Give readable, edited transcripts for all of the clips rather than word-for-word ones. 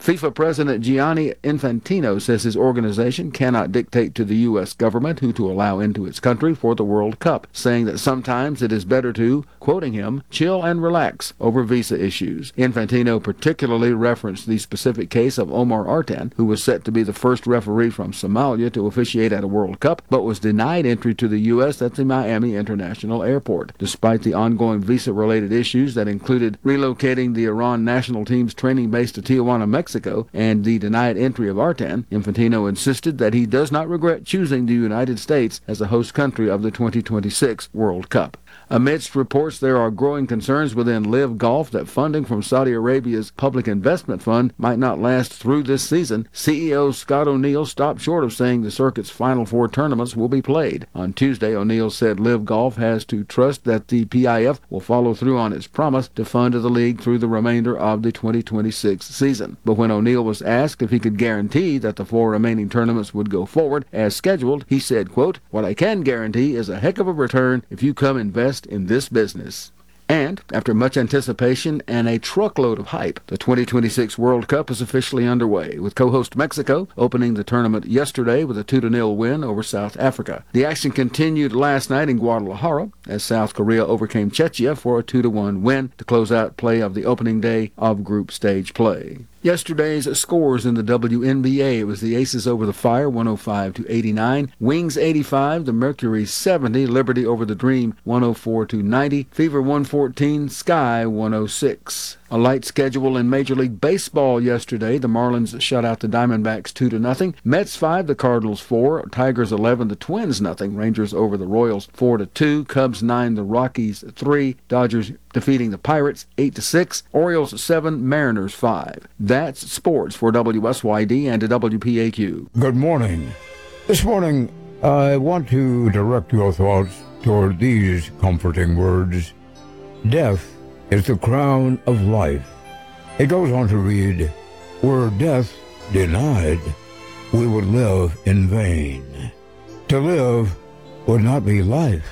FIFA President Gianni Infantino says his organization cannot dictate to the U.S. government who to allow into its country for the World Cup, saying that sometimes it is better to, quoting him, chill and relax over visa issues. Infantino particularly referenced the specific case of Omar Artan, who was set to be the first referee from Somalia to officiate at a World Cup, but was denied entry to the U.S. at the Miami International Airport, despite the ongoing visa-related issues that included relocating the Iran national team's training base to Tijuana, Mexico, and the denied entry of Artan. Infantino insisted that he does not regret choosing the United States as the host country of the 2026 World Cup. Amidst reports there are growing concerns within LIV Golf that funding from Saudi Arabia's Public Investment Fund might not last through this season, CEO Scott O'Neill stopped short of saying the circuit's Final Four tournaments will be played. On Tuesday, O'Neill said LIV Golf has to trust that the PIF will follow through on its promise to fund the league through the remainder of the 2026 season. But when O'Neill was asked if he could guarantee that the 4 remaining tournaments would go forward as scheduled, he said, quote, "What I can guarantee is a heck of a return if you come invest in this business." And, after much anticipation and a truckload of hype, the 2026 World Cup is officially underway, with co-host Mexico opening the tournament yesterday with a 2-0 win over South Africa. The action continued last night in Guadalajara as South Korea overcame Czechia for a 2-1 win to close out play of the opening day of group stage play. Yesterday's scores in the WNBA, it was the Aces over the Fire, 105-89, Wings 85, the Mercury 70, Liberty over the Dream, 104-90, Fever 114, Sky 106. A light schedule in Major League Baseball yesterday. The Marlins shut out the Diamondbacks 2-0. Mets 5, the Cardinals 4, Tigers 11, the Twins 0, Rangers over the Royals 4-2, Cubs 9, the Rockies 3, Dodgers defeating the Pirates 8-6, Orioles 7, Mariners 5. That's sports for WSYD and WPAQ. Good morning. This morning, I want to direct your thoughts toward these comforting words. Death is the crown of life. It goes on to read, were death denied, we would live in vain. To live would not be life,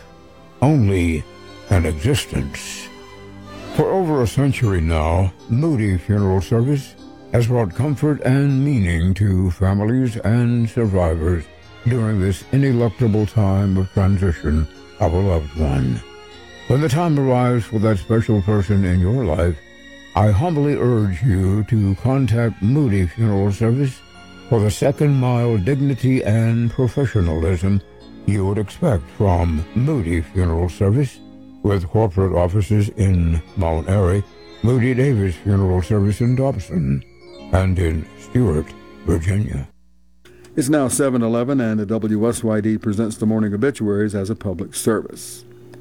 only an existence. For over a century now, Moody Funeral Service has brought comfort and meaning to families and survivors during this ineluctable time of transition of a loved one. When the time arrives for that special person in your life, I humbly urge you to contact Moody Funeral Service for the second-mile dignity and professionalism you would expect from Moody Funeral Service, with corporate offices in Mount Airy, Moody Davis Funeral Service in Dobson, and in Stewart, Virginia. It's now 7:11, and the WSYD presents the morning obituaries as a public service.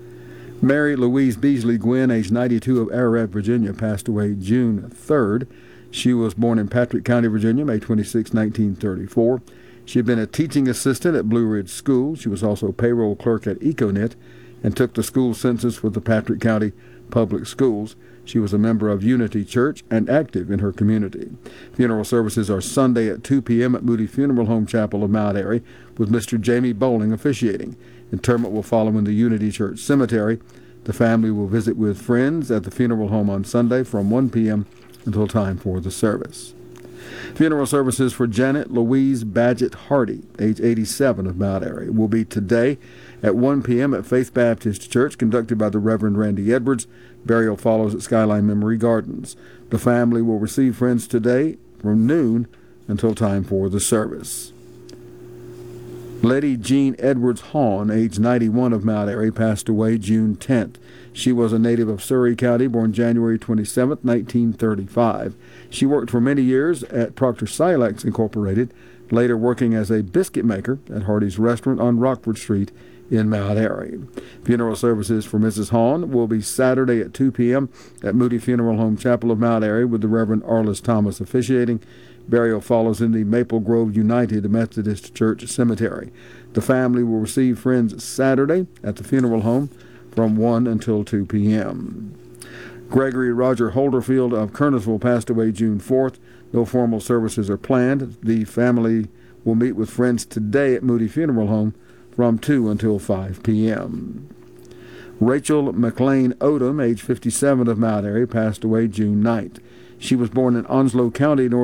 Mary Louise Beasley Gwynn, age 92, of Ararat, Virginia, passed away June 3rd. She was born in Patrick County, Virginia, May 26, 1934. She had been a teaching assistant at Blue Ridge School. She was also payroll clerk at Econet and took the school census with the Patrick County Public Schools. She was a member of Unity Church and active in her community. Funeral services are Sunday at 2 p.m. at Moody Funeral Home Chapel of Mount Airy, with Mr. Jamie Bowling officiating. Interment will follow in the Unity Church Cemetery. The family will visit with friends at the funeral home on Sunday from 1 p.m. until time for the service. Funeral services for Janet Louise Badgett Hardy, age 87, of Mount Airy, will be today at 1 p.m. at Faith Baptist Church, conducted by the Reverend Randy Edwards. Burial follows at Skyline Memory Gardens. The family will receive friends today from noon until time for the service. Lady Jean Edwards Hawn, age 91, of Mount Airy, passed away June 10th. She was a native of Surrey County, born January 27, 1935. She worked for many years at Proctor Silex Incorporated, later working as a biscuit maker at Hardy's Restaurant on Rockford Street in Mount Airy. Funeral services for Mrs. Hawn will be Saturday at 2 p.m. at Moody Funeral Home Chapel of Mount Airy, with the Reverend Arliss Thomas officiating. Burial follows in the Maple Grove United Methodist Church Cemetery. The family will receive friends Saturday at the funeral home from 1 until 2 p.m. Gregory Roger Holderfield of Kernersville passed away June 4th. No formal services are planned. The family will meet with friends today at Moody Funeral Home from 2 until 5 p.m. Rachel McLean Odom, age 57, of Mount Airy, passed away June 9th. She was born in Onslow County, North